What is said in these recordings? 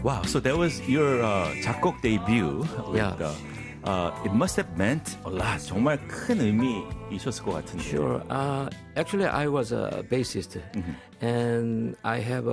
Wow, so that was your 작곡 debut. With, Yeah. It must have meant a lot. 정말 큰 의미이셨을 것 같은데. Sure. Actually, I was a bassist, and I have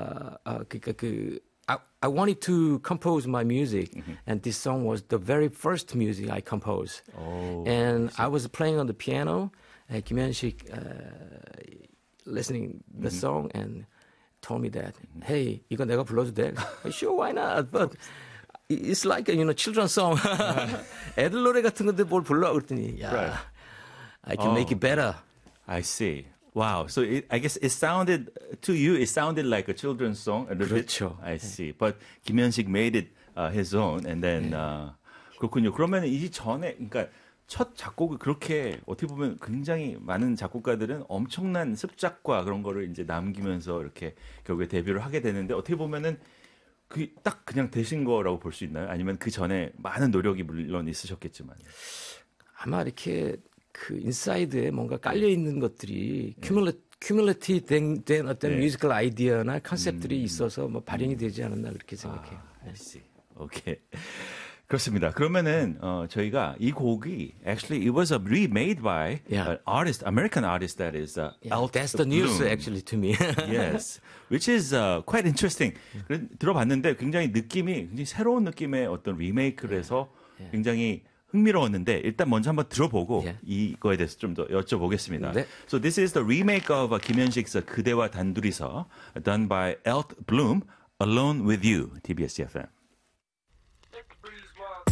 I wanted to compose my music, and this song was the very first music I composed. Oh, And I was playing on the piano, and Kim Hyun-sik listening the song and told me that, hey, 이거 내가 불러도 돼? Sure, why not? But it's like a children's song. 애들 노래 같은 건데 뭘 불러? 그랬더니, yeah, Right. I can make it better. I see. Wow. So I guess it sounded like a children's song a little bit. 그렇죠. I see. But 김현식 made it his own, and then 그렇군요. 그러면 이 전에 그러니까 첫 작곡을 그렇게 어떻게 보면 굉장히 많은 작곡가들은 엄청난 습작과 그런 거를 이제 남기면서 이렇게 결국에 데뷔를 하게 되는데 어떻게 보면은 그 딱 그냥 되신 거라고 볼 수 있나요? 아니면 그 전에 많은 노력이 물론 있으셨겠지만. 아마 이렇게 그 인사이드에 뭔가 깔려 있는 것들이 큐뮬러티 된 어떤 뮤지컬 아이디어나 컨셉들이 있어서 뭐 발현이 되지 않았나 그렇게 생각해요. I see. 오케이. 그렇습니다. 그러면은 저희가 이 곡이 actually it was remade by an artist, American artist that is Elton That's the news Bloom. actually to me. Yes, which is quite interesting. 들어봤는데 굉장히 굉장히 새로운 느낌의 어떤 리메이크를 해서 굉장히 흥미로웠는데 일단 먼저 한번 들어보고 이거에 대해서 좀 더 여쭤보겠습니다. 네. So this is the remake of 김현식's 그대와 단둘이서 done by Elton Bloom, Alone with You, TBS EFM.